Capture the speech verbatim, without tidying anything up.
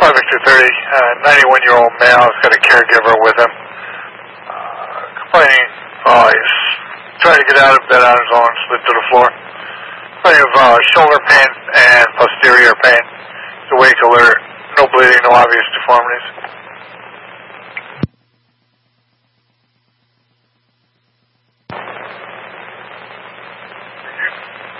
five Victor thirty, uh, ninety-one-year-old male has got a caregiver with him. Uh, complaining, uh, he's trying to get out of bed on his own, slid to the floor. Complaining of uh, shoulder pain and posterior pain. He's awake, alert, no bleeding, no obvious deformities.